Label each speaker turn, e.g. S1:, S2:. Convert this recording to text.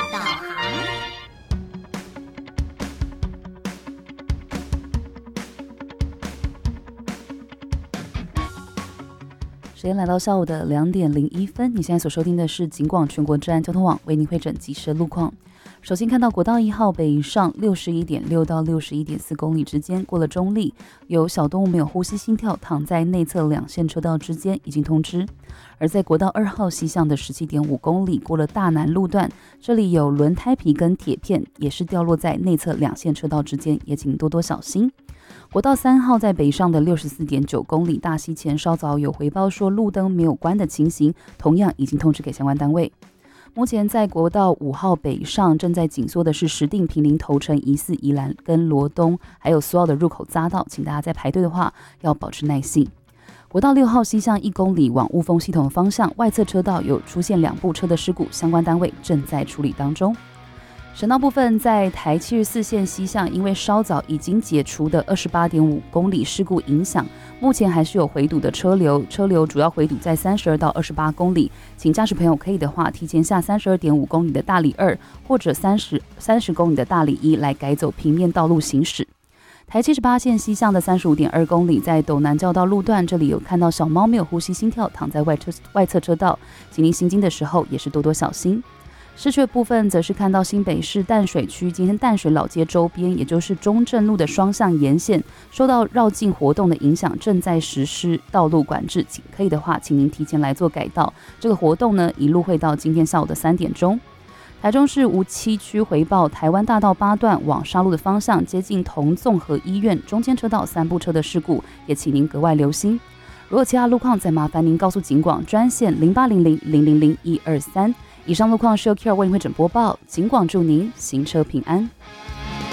S1: 导航。
S2: 时间来到下午的2点01分，你现在所收听的是警广全国治安交通网为您汇整即时路况。首先看到国道1号北上 61.6 到 61.4 公里之间，过了中立，有小动物没有呼吸心跳躺在内侧两线车道之间，已经通知。而在国道2号西向的 17.5 公里，过了大南路段，这里有轮胎皮跟铁片也是掉落在内侧两线车道之间，也请多多小心。国道3号在北上的 64.9 公里，大溪前稍早有回报说路灯没有关的情形，同样已经通知给相关单位。目前在国道5号北上正在紧缩的是石碇、坪林、头城、宜四、宜兰跟罗东，还有苏澳的入口匝道，请大家在排队的话要保持耐性。国道6号西向1公里往雾峰系统的方向，外侧车道有出现2部车的事故，相关单位正在处理当中。省道部分，在台74线西向，因为稍早已经解除的 28.5 公里事故影响，目前还是有回堵的车流，主要回堵在32到28公里，请驾驶朋友可以的话，提前下 32.5 公里的大里2或者30公里的大里1来改走平面道路行驶。台78线西向的 35.2 公里，在斗南交道路段，这里有看到小猫没有呼吸心跳躺在外侧车道，请您行经的时候也是多多小心。市区的部分则是看到新北市淡水区今天淡水老街周边，也就是中正路的双向沿线，受到绕境活动的影响，正在实施道路管制，可以的话请您提前来做改道。这个活动呢一路会到今天下午的3点钟。台中市梧栖区回报，台湾大道8段往沙鹿的方向，接近同综合医院中间车道3部车的事故，也请您格外留心。如果其他路况，再麻烦您告诉警广专线0800000123。以上路况是由 Care 为您会诊播报，警广祝您行车平安。